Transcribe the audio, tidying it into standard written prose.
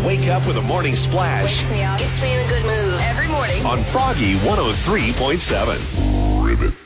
Wake up with a morning splash. Wakes me up. Gets me in a good mood. Every morning. On Froggy 103.7. Ribbit.